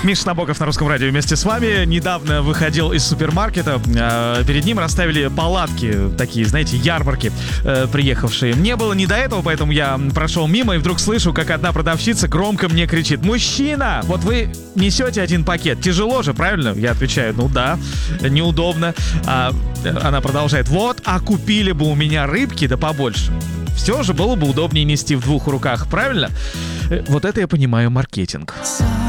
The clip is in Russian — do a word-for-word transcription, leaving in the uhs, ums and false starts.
Миша Набоков на Русском радио вместе с вами. Недавно выходил из супермаркета. Перед ним расставили палатки, такие, знаете, ярмарки, приехавшие. Мне было не до этого, поэтому я прошел мимо и вдруг слышу, как одна продавщица громко мне кричит: «Мужчина, вот вы несете один пакет. Тяжело же, правильно?» Я отвечаю: «Ну да, неудобно». А она продолжает: «Вот, а купили бы у меня рыбки, да побольше. Все же было бы удобнее нести в двух руках, правильно?» Вот это я понимаю маркетинг.